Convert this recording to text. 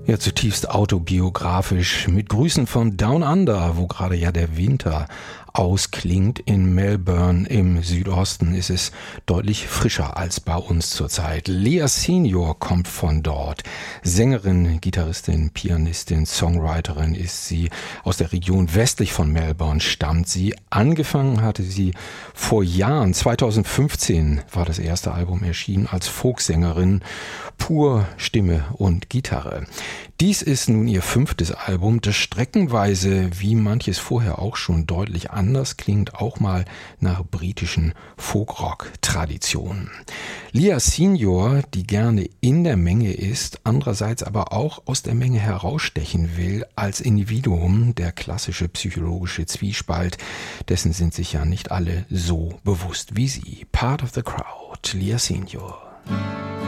Ja, zutiefst autobiografisch mit Grüßen von Down Under, wo gerade ja der Winter ausklingt. In Melbourne im Südosten ist es deutlich frischer als bei uns zurzeit. Lea Senior kommt von dort. Sängerin, Gitarristin, Pianistin, Songwriterin ist sie. Aus der Region westlich von Melbourne stammt sie. Angefangen hatte sie vor Jahren. 2015 war das erste Album erschienen als Folksängerin. Pur Stimme und Gitarre. Dies ist nun ihr 5. Album, das streckenweise, wie manches vorher auch schon deutlich anders klingt, auch mal nach britischen Folkrock-Traditionen. Lea Senior, die gerne in der Menge ist, andererseits aber auch aus der Menge herausstechen will, als Individuum, der klassische psychologische Zwiespalt, dessen sind sich ja nicht alle so bewusst wie sie. Part of the Crowd, Lea Senior.